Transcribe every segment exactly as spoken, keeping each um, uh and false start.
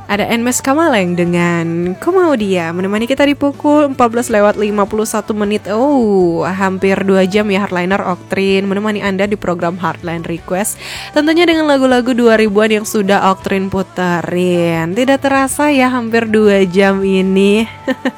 Ada Enmes Kamaleng dengan Ku Mau Dia menemani kita di pukul empat belas lewat lima puluh satu menit. Oh, hampir dua jam ya Hardliner Oktrin menemani Anda di program Hardline Request. Tentunya dengan lagu-lagu dua ribuan yang sudah Oktrin puterin. Tidak terasa ya hampir dua jam ini.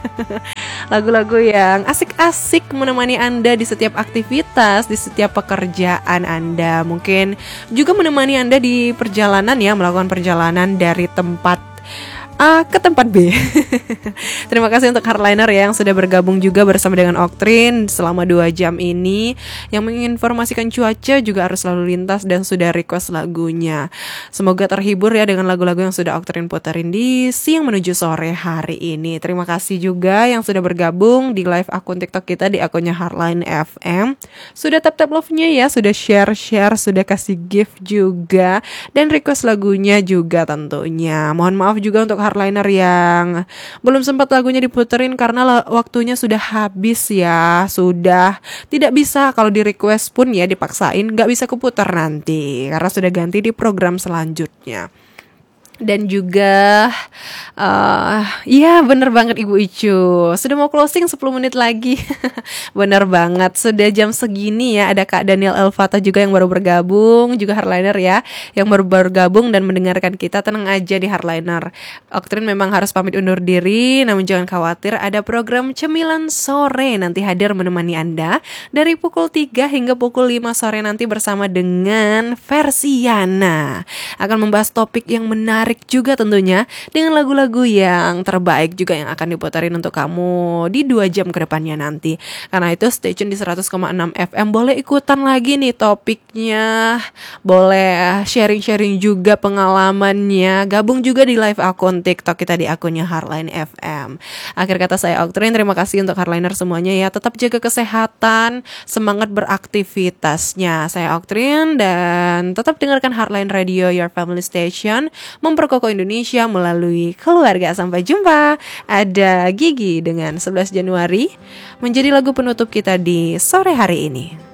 Lagu-lagu yang asik-asik menemani Anda di setiap aktivitas, di setiap pekerjaan Anda. Mungkin juga menemani Anda di perjalanan ya, melakukan perjalanan dari tempat A ke tempat B. Terima kasih untuk Hardliner ya yang sudah bergabung juga bersama dengan Oktrin selama dua jam ini, yang menginformasikan cuaca juga harus lalu lintas dan sudah request lagunya. Semoga terhibur ya dengan lagu-lagu yang sudah Oktrin puterin di siang menuju sore hari ini. Terima kasih juga yang sudah bergabung di live akun TikTok kita di akunnya Hardline F M. Sudah tap-tap love-nya ya, sudah share-share, sudah kasih gift juga, dan request lagunya juga tentunya. Mohon maaf juga untuk Hardliner yang belum sempat lagunya diputerin karena waktunya sudah habis ya. Sudah tidak bisa, kalau di request pun ya dipaksain gak bisa keputar nanti karena sudah ganti di program selanjutnya. Dan juga uh, ya bener banget Ibu Icu, sudah mau closing sepuluh menit lagi. Bener banget, sudah jam segini ya. Ada Kak Daniel Elvata juga yang baru bergabung, juga Hardliner ya yang baru bergabung dan mendengarkan kita. Tenang aja di Hardliner Oktrin memang harus pamit undur diri, namun jangan khawatir, ada program Cemilan Sore nanti hadir menemani Anda dari pukul tiga hingga pukul lima sore nanti bersama dengan Versiana. Akan membahas topik yang menarik juga tentunya, dengan lagu-lagu yang terbaik juga yang akan diputarin untuk kamu di dua jam ke depannya nanti. Karena itu stay tune di seratus koma enam F M. Boleh ikutan lagi nih topiknya, boleh sharing-sharing juga pengalamannya. Gabung juga di live akun TikTok kita di akunnya Hardline F M. Akhir kata saya Oktrin, terima kasih untuk Hardliner semuanya ya. Tetap jaga kesehatan, semangat beraktivitasnya. Saya Oktrin dan tetap dengarkan Hardline Radio, your family station, memperkokoh Indonesia melalui keluarga. Sampai jumpa. Ada Gigi dengan sebelas Januari menjadi lagu penutup kita di sore hari ini.